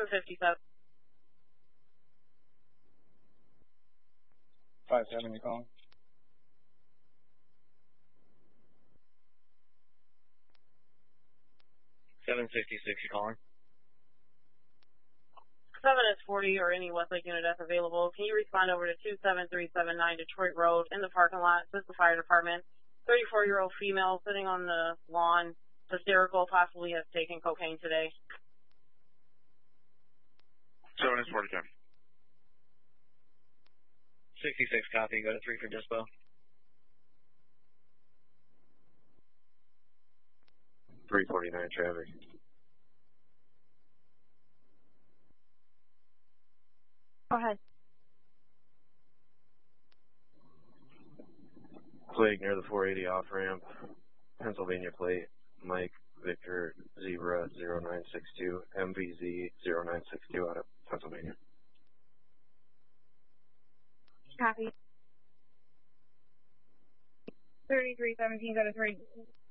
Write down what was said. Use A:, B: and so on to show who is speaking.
A: 757.
B: 57, you calling?
C: You calling?
A: 7 is 40 or any Westlake unit that's available. Can you respond over to 27379 Detroit Road in the parking lot? This is the fire department. 34-year-old female sitting on the lawn, hysterical, possibly has taken cocaine today.
C: 7 is 40 10. 66 copy. Go to 3 for dispo. 349 traffic.
A: Go ahead.
C: Plague near the 480 off ramp. Pennsylvania plate. Mike Victor Zebra 0962 MVZ 0962 out of Pennsylvania.
A: Copy. 3317, go to 3.